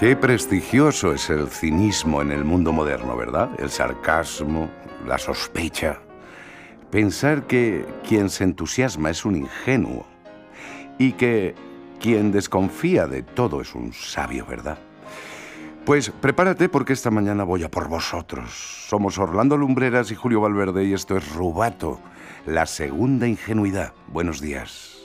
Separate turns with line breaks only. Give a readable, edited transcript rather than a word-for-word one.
Qué prestigioso es el cinismo en el mundo moderno, ¿verdad? El sarcasmo, la sospecha. Pensar que quien se entusiasma es un ingenuo y que quien desconfía de todo es un sabio, ¿verdad? Pues prepárate porque esta mañana voy a por vosotros. Somos Orlando Lumbreras y Julio Valverde y esto es Rubato, la segunda ingenuidad. Buenos días.